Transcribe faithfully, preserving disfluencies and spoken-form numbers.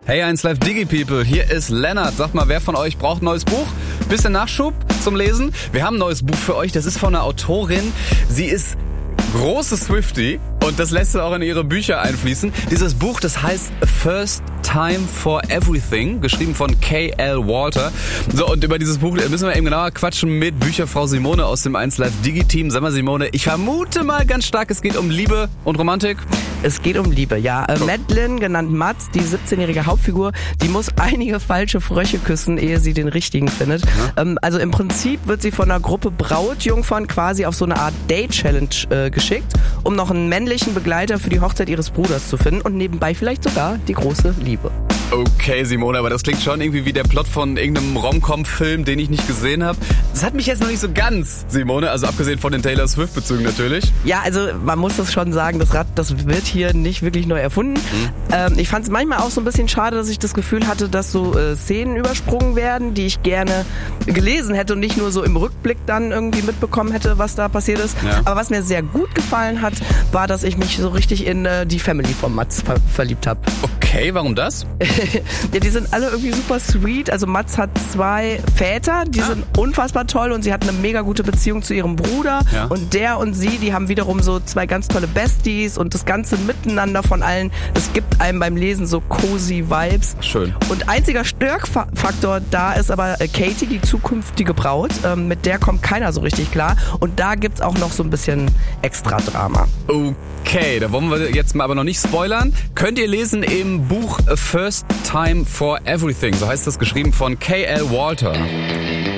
Hey eins Live Digi People, hier ist Lennart. Sagt mal, wer von euch braucht ein neues Buch? Bisschen Nachschub zum Lesen? Wir haben ein neues Buch für euch, das ist von einer Autorin. Sie ist große Swiftie und das lässt sie auch in ihre Bücher einfließen. Dieses Buch, das heißt First Time for Everything, geschrieben von K L Walter. So, und über dieses Buch müssen wir eben genauer quatschen mit Bücherfrau Simone aus dem eins Live Digi Team. Sag mal Simone, ich vermute mal ganz stark, es geht um Liebe und Romantik. Es geht um Liebe, ja. Äh, Madeline, genannt Mats, die siebzehnjährige Hauptfigur, die muss einige falsche Frösche küssen, ehe sie den richtigen findet. Ja. Ähm, also im Prinzip wird sie von einer Gruppe Brautjungfern quasi auf so eine Art Date-Challenge äh, geschickt, um noch einen männlichen Begleiter für die Hochzeit ihres Bruders zu finden und nebenbei vielleicht sogar die große Liebe. Okay, Simone, aber das klingt schon irgendwie wie der Plot von irgendeinem Rom-Com-Film, den ich nicht gesehen habe. Das hat mich jetzt noch nicht so ganz, Simone, also abgesehen von den Taylor Swift-Bezügen natürlich. Ja, also man muss das schon sagen, das Rad, das wird hier nicht wirklich neu erfunden. Mhm. Ähm, ich fand es manchmal auch so ein bisschen schade, dass ich das Gefühl hatte, dass so äh, Szenen übersprungen werden, die ich gerne gelesen hätte und nicht nur so im Rückblick dann irgendwie mitbekommen hätte, was da passiert ist. Ja. Aber was mir sehr gut gefallen hat, war, dass ich mich so richtig in äh, die Family von Mats ver- verliebt habe. Okay, warum das? Ja, die sind alle irgendwie super sweet. Also Mats hat zwei Väter, die ah. sind unfassbar toll und sie hat eine mega gute Beziehung zu ihrem Bruder. Ja. Und der und sie, die haben wiederum so zwei ganz tolle Besties und das ganze Miteinander von allen, das gibt einem beim Lesen so cozy Vibes. Schön. Und einziger Störfaktor da ist aber Katie, die zukünftige Braut. Ähm, mit der kommt keiner so richtig klar. Und da gibt's auch noch so ein bisschen extra Drama. Okay, da wollen wir jetzt mal aber noch nicht spoilern. Könnt ihr lesen im Buch A First Time for Everything, so heißt das, geschrieben von K L Walter.